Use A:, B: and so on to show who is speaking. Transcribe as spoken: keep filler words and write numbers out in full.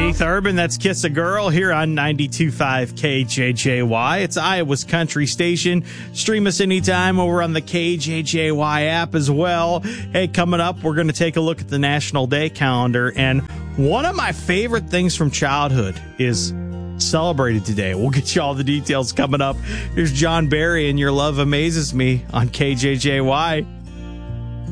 A: Faith Urban, that's Kiss a Girl here on ninety-two point five K J J Y. It's Iowa's country station. Stream us anytime over on the K J J Y app as well. Hey, coming up, we're going to take a look at the National Day calendar. And one of my favorite things from childhood is celebrated today. We'll get you all the details coming up. Here's John Barry and Your Love Amazes Me on K J J Y.